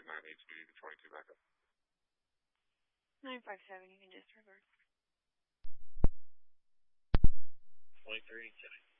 958, speeding to 22 backup. 957, you can disregard. 23, 7.